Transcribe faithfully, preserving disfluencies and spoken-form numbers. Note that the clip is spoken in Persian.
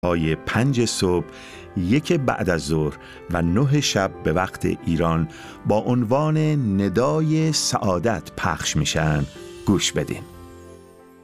های پنج صبح، یک بعد از ظهر و نه شب به وقت ایران با عنوان ندای سعادت پخش میشن. گوش بدین.